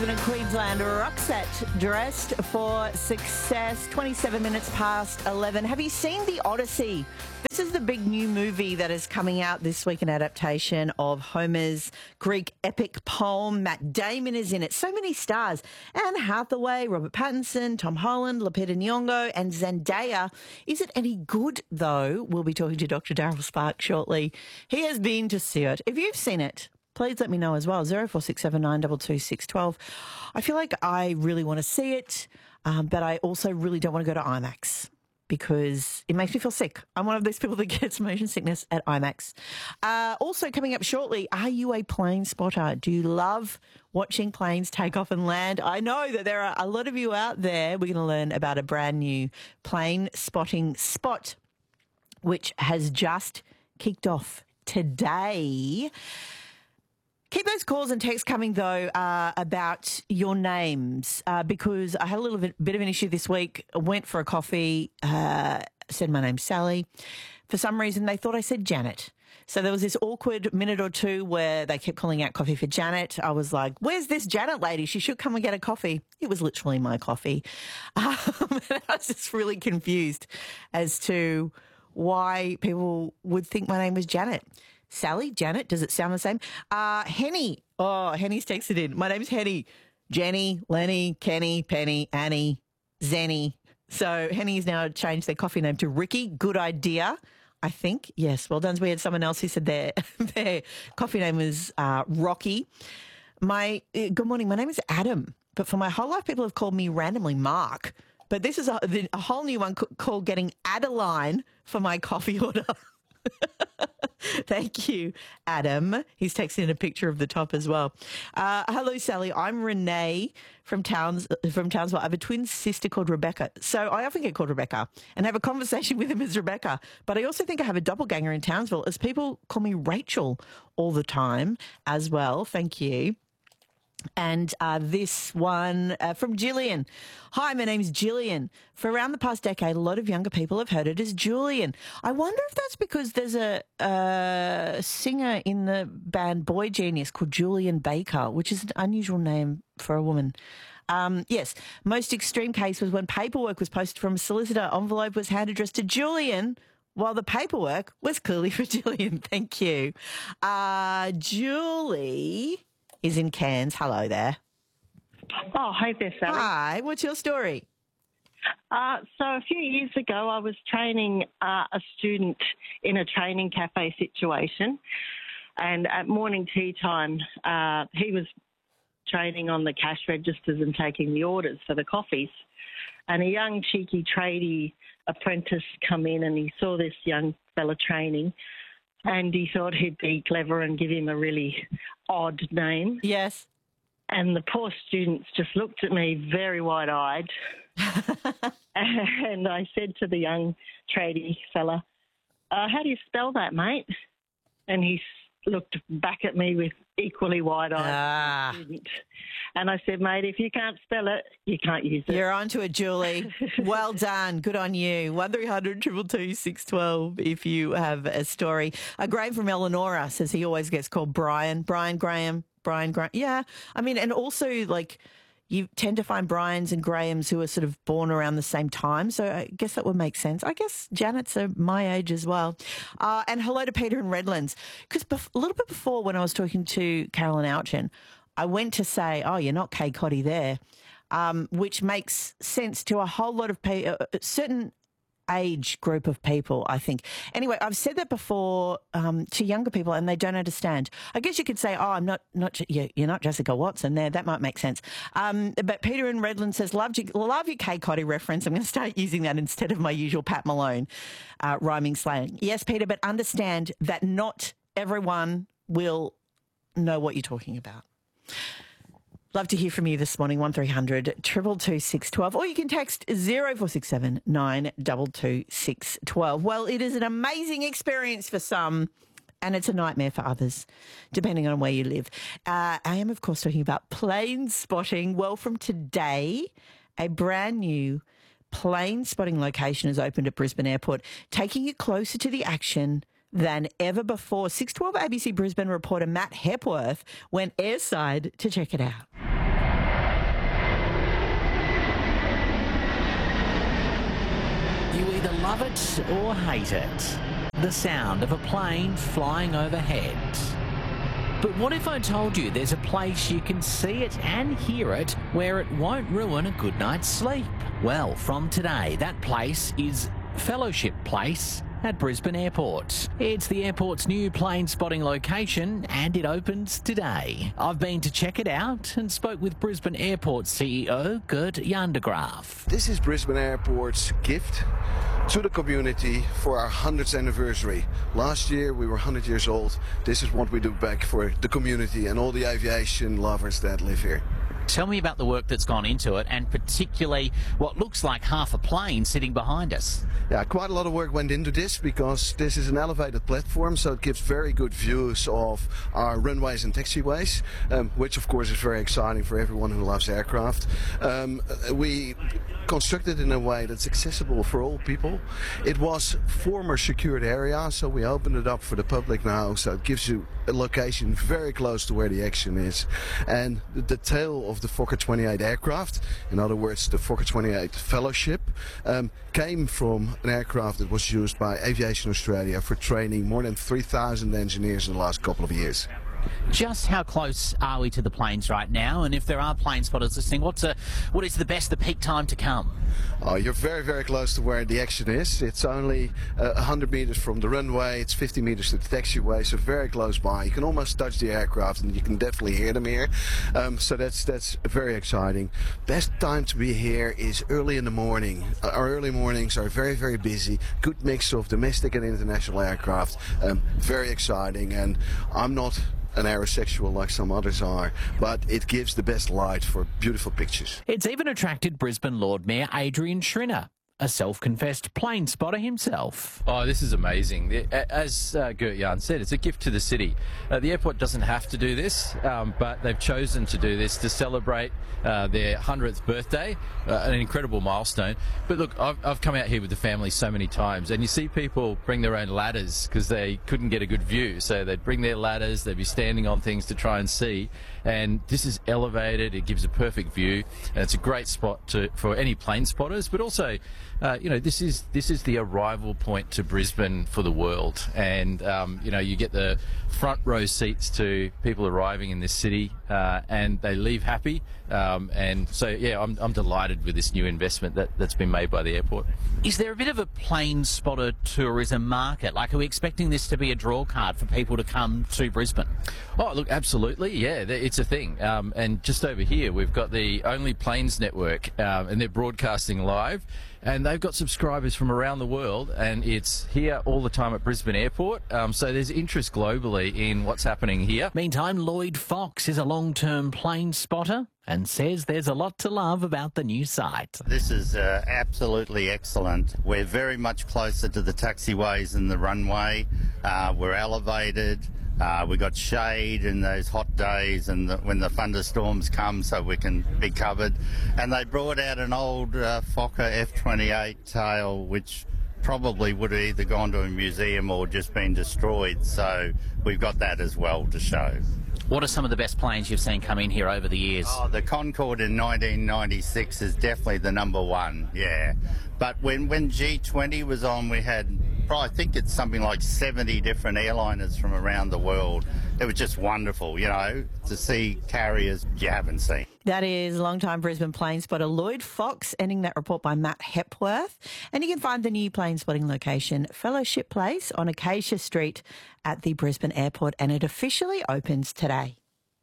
In Queensland, Roxette dressed for success, 27 minutes past 11. Have you seen The Odyssey? This is the big new movie that is coming out this week, an adaptation of Homer's Greek epic poem. Matt Damon is in it. So many stars. Anne Hathaway, Robert Pattinson, Tom Holland, Lupita Nyong'o and Zendaya. Is it any good, though? We'll be talking to Dr. Daryl Spark shortly. He has been to see it. If you've seen it, please let me know as well, 0467 922 I feel like I really want to see it, but I also really don't want to go to IMAX because it makes me feel sick. I'm one of those people that gets motion sickness at IMAX. Also coming up shortly, are you a plane spotter? Do you love watching planes take off and land? I know that there are a lot of you out there. We're going to learn about a brand new plane spotting spot, which has just kicked off today. Keep those calls and texts coming, though, about your names, because I had a little bit of an issue this week. I went for a coffee, said my name's Sally. For some reason, they thought I said Janet. So there was this awkward minute or two where they kept calling out coffee for Janet. I was like, where's this Janet lady? She should come and get a coffee. It was literally my coffee. I was just really confused as to why people would think my name was Janet. Sally, Janet, does it sound the same? Henny. Oh, Henny's texted in. My name's Henny. Jenny, Lenny, Kenny, Penny, Annie, Zenny. So Henny's now changed their coffee name to Ricky. Good idea, I think. Yes, well done. We had someone else who said their coffee name was Rocky. Good morning, my name is Adam. But for my whole life, people have called me randomly Mark. But this is a whole new one called getting Adeline for my coffee order. Thank you, Adam. He's texting in a picture of the top as well. Hello, Sally. I'm Renee from Townsville. I have a twin sister called Rebecca. So I often get called Rebecca and have a conversation with him as Rebecca. But I also think I have a doppelganger in Townsville as people call me Rachel all the time as well. Thank you. And this one from Gillian. Hi, my name's Gillian. For around the past decade, a lot of younger people have heard it as Julian. I wonder if that's because there's a singer in the band Boy Genius called Julian Baker, which is an unusual name for a woman. Yes, most extreme case was when paperwork was posted from a solicitor. Envelope was hand addressed to Julian, while the paperwork was clearly for Gillian. Thank you. Julie is in Cairns. Hello there. Oh, hi there, Sally. Hi, what's your story? So a few years ago, I was training a student in a training cafe situation, and at morning tea time, he was training on the cash registers and taking the orders for the coffees, and a young cheeky tradie apprentice come in, and he saw this young fella training, and he thought he'd be clever and give him a really odd name. Yes. And the poor students just looked at me very wide-eyed. And I said to the young tradie fella, how do you spell that, mate? And he looked back at me with equally wide-eyed student. And I said, mate, if you can't spell it, you can't use it. You're onto it, Julie. Well done. Good on you. 1300 222 612 if you have a story. Graham from Eleonora says he always gets called Brian. Brian Graham. Yeah. I mean, and also, like, you tend to find Brians and Grahams who are sort of born around the same time. So I guess that would make sense. I guess Janet's my age as well. And hello to Peter in Redlands. Because a little bit before when I was talking to Carolyn Ouchin, I went to say, oh, you're not Kay Cotty there, which makes sense to a whole lot of certain age group of people, I think. Anyway, I've said that before to younger people and they don't understand. I guess you could say, oh, you're not Jessica Watson there. That might make sense. But Peter in Redland says, love your Kay Cotty reference. I'm going to start using that instead of my usual Pat Malone rhyming slang. Yes, Peter, but understand that not everyone will know what you're talking about. Love to hear from you this morning, 1300 222 612, or you can text 0467 922 612. Well, it is an amazing experience for some, and it's a nightmare for others, depending on where you live. I am, of course, talking about plane spotting. Well, from today, a brand new plane spotting location has opened at Brisbane Airport, taking you closer to the action than ever before. 612 ABC Brisbane reporter Matt Hepworth went airside to check it out. love it or hate it, the sound of a plane flying overhead. But what if I told you there's a place you can see it and hear it where it won't ruin a good night's sleep? Well, from today, that place is Fellowship Place at Brisbane Airport. It's the airport's new plane spotting location and it opens today. I've been to check it out and spoke with Brisbane Airport CEO Gert Jandegraaf. This is Brisbane Airport's gift to the community for our 100th anniversary. Last year we were 100 years old. This is what we do back for the community and all the aviation lovers that live here. Tell me about the work that's gone into it and particularly what looks like half a plane sitting behind us. Yeah, quite a lot of work went into this because this is an elevated platform, so it gives very good views of our runways and taxiways, which of course is very exciting for everyone who loves aircraft. We constructed in a way that's accessible for all people. It was former secured area, so we opened it up for the public now, so it gives you a location very close to where the action is. And the tail of the Fokker 28 aircraft, in other words the Fokker 28 Fellowship, came from an aircraft that was used by Aviation Australia for training more than 3,000 engineers in the last couple of years. Just how close are we to the planes right now? And if there are plane spotters listening, what is the peak time to come? Oh, you're very, very close to where the action is. It's only 100 meters from the runway. It's 50 meters to the taxiway, so very close by. You can almost touch the aircraft, and you can definitely hear them here. So that's very exciting. Best time to be here is early in the morning. Our early mornings are very, very busy. Good mix of domestic and international aircraft. Very exciting, and I'm not an aerosexual like some others are, but it gives the best light for beautiful pictures. It's even attracted Brisbane Lord Mayor Adrian Schrinner, a self-confessed plane spotter himself. Oh, this is amazing. As Gert Jan said, it's a gift to the city. The airport doesn't have to do this, but they've chosen to do this to celebrate their 100th birthday, an incredible milestone. But look, I've come out here with the family so many times, and you see people bring their own ladders because they couldn't get a good view. So they'd bring their ladders, they'd be standing on things to try and see. And this is elevated, it gives a perfect view, and it's a great spot for any plane spotters, but also this is the arrival point to Brisbane for the world, and you get the front row seats to people arriving in this city, and they leave happy. And so, yeah, I'm delighted with this new investment that's been made by the airport. Is there a bit of a plane spotter tourism market? Like, are we expecting this to be a draw card for people to come to Brisbane? Oh, look, absolutely, yeah, it's a thing. And just over here, we've got the Only Planes Network, and they're broadcasting live. And they've got subscribers from around the world, and it's here all the time at Brisbane Airport. So there's interest globally in what's happening here. Meantime, Lloyd Fox is a long-term plane spotter and says there's a lot to love about the new site. This is absolutely excellent. We're very much closer to the taxiways and the runway. We're elevated. We got shade in those hot days and when the thunderstorms come, so we can be covered. And they brought out an old Fokker F-28 tail, which probably would have either gone to a museum or just been destroyed. So we've got that as well to show. What are some of the best planes you've seen come in here over the years? Oh, the Concorde in 1996 is definitely the number one, yeah. But when G20 was on, we had, I think it's something like 70 different airliners from around the world. It was just wonderful, to see carriers you haven't seen. That is longtime Brisbane plane spotter Lloyd Fox, ending that report by Matt Hepworth. And you can find the new plane spotting location, Fellowship Place on Acacia Street at the Brisbane Airport, and it officially opens today.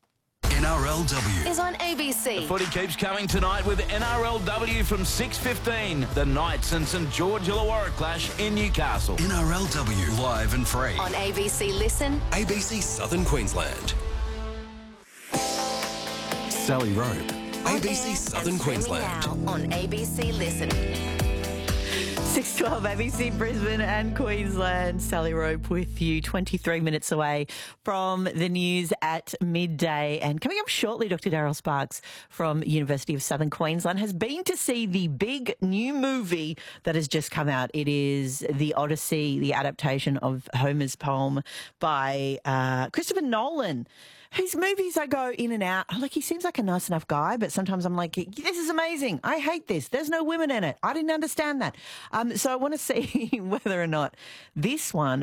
NRLW is on ABC. The footy keeps coming tonight with NRLW from 6:15. The Knights and St George Illawarra clash in Newcastle. NRLW live and free On ABC Listen. ABC Southern Queensland. Sally Rowe, ABC Southern Queensland. Now on ABC Listen. 6:12 ABC Brisbane and Queensland. Sally Rope with you, 23 minutes away from the news at midday. And coming up shortly, Dr. Daryl Sparks from University of Southern Queensland has been to see the big new movie that has just come out. It is The Odyssey, the adaptation of Homer's poem by Christopher Nolan. whose movies I go in and out. Like, he seems like a nice enough guy, but sometimes I'm like, this is amazing. I hate this. There's no women in it. I didn't understand that. So I want to see whether or not this one